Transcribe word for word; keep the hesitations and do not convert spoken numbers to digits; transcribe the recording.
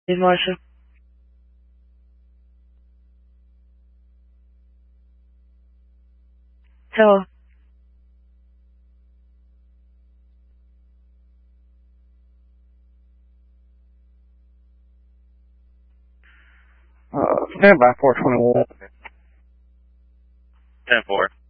Hey, Marsha. Hello. Uh, stand by four twenty-one. ten four.